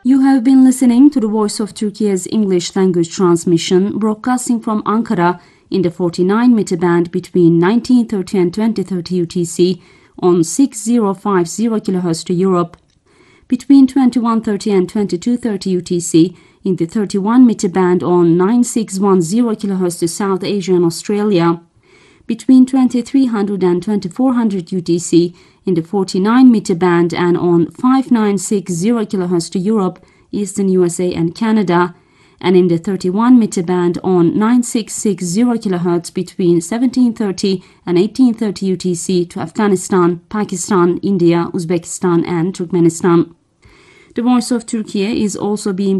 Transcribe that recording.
You have been listening to the Voice of Turkey's English language transmission, broadcasting from Ankara in the 49-meter band between 1930 and 2030 UTC on 6050 kHz to Europe, between 2130 and 2230 UTC in the 31-meter band on 9610 kHz to South Asia and Australia, between 2300 and 2400 UTC in the 49-meter band and on 5960 kHz to Europe, Eastern USA and Canada, and in the 31-meter band on 9660 kHz between 1730 and 1830 UTC to Afghanistan, Pakistan, India, Uzbekistan and Turkmenistan. The Voice of Turkey is also being